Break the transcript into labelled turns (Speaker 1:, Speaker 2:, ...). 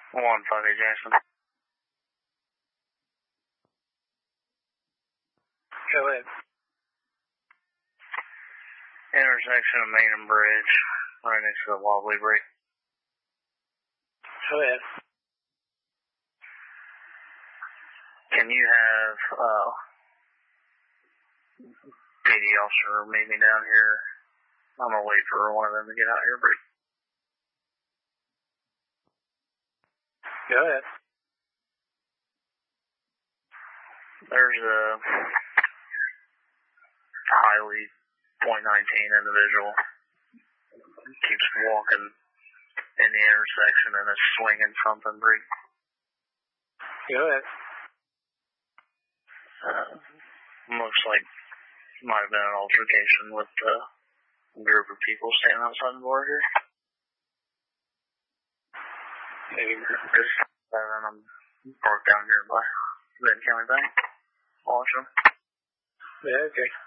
Speaker 1: 158 Jackson.
Speaker 2: Go ahead.
Speaker 1: Intersection of Main and Bridge, right next to the wobbly break.
Speaker 2: Go ahead.
Speaker 1: Can you have PD officer meet me down here? I'm gonna wait for one of them to get out here.
Speaker 2: Go ahead.
Speaker 1: There's a highly .19 individual. Keeps walking in the intersection and is swinging something, Bree.
Speaker 2: Go ahead.
Speaker 1: Looks like might have been an altercation with a group of people standing outside the door here.
Speaker 2: Maybe.
Speaker 1: And I'm parked down here by Benton County Bank. Watch them.
Speaker 2: Yeah, okay.